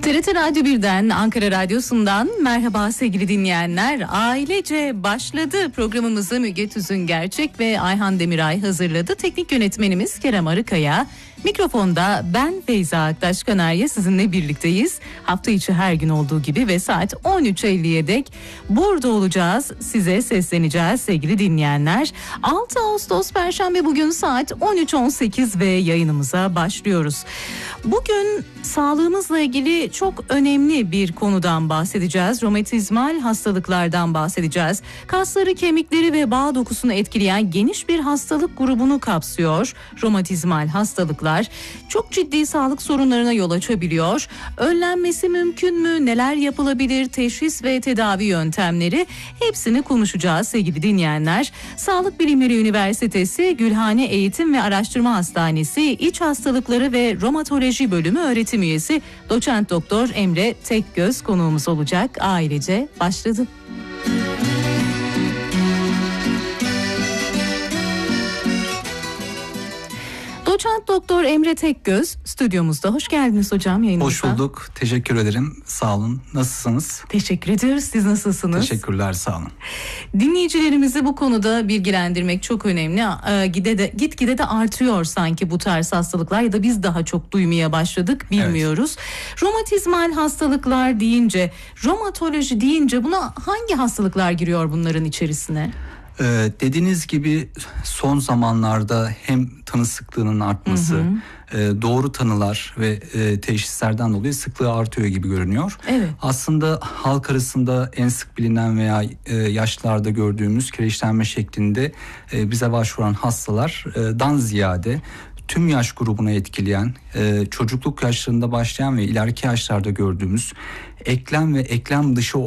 TRT Radyo 1'den, Ankara Radyosu'ndan merhaba sevgili dinleyenler. Ailece başladı programımızı Müge Tüzün Gerçek ve Ayhan Demiray hazırladı. Teknik yönetmenimiz Kerem Arıkaya. Mikrofonda ben Feyza Aktaş Kanarya sizinle birlikteyiz. Hafta içi her gün olduğu gibi ve saat 13.50'ye dek burada olacağız. Size sesleneceğiz sevgili dinleyenler. 6 Ağustos Perşembe, bugün saat 13.18 ve yayınımıza başlıyoruz. Bugün sağlığımızla ilgili çok önemli bir konudan bahsedeceğiz. Romatizmal hastalıklardan bahsedeceğiz. Kasları, kemikleri ve bağ dokusunu etkileyen geniş bir hastalık grubunu kapsıyor. Romatizmal hastalıklar çok ciddi sağlık sorunlarına yol açabiliyor. Önlenmesi mümkün mü? Neler yapılabilir? Teşhis ve tedavi yöntemleri, hepsini konuşacağız sevgili dinleyenler. Sağlık Bilimleri Üniversitesi Gülhane Eğitim ve Araştırma Hastanesi İç Hastalıkları ve Romatoloji Bölümü öğretim üyesi Doçent Doktor Emre Tekgöz konuğumuz olacak. Ailece başladı. Doçent Doktor Emre Tekgöz stüdyomuzda. Hoş geldiniz hocam yayınımıza. Hoş bulduk. Teşekkür ederim. Sağ olun. Nasılsınız? Teşekkür ediyoruz. Siz nasılsınız? Teşekkürler. Sağ olun. Dinleyicilerimizi bu konuda bilgilendirmek çok önemli. Gitgide de artıyor sanki bu tarz hastalıklar, ya da biz daha çok duymaya başladık, bilmiyoruz. Evet. Romatizmal hastalıklar deyince, romatoloji deyince buna hangi hastalıklar giriyor bunların içerisine? Dediğiniz gibi son zamanlarda hem tanı sıklığının artması, doğru tanılar ve teşhislerden dolayı sıklığı artıyor gibi görünüyor. Evet. Aslında halk arasında en sık bilinen veya yaşlılarda gördüğümüz kireçlenme şeklinde bize başvuran hastalardan ziyade tüm yaş grubuna etkileyen, çocukluk yaşlarında başlayan ve ileriki yaşlarda gördüğümüz eklem ve eklem dışı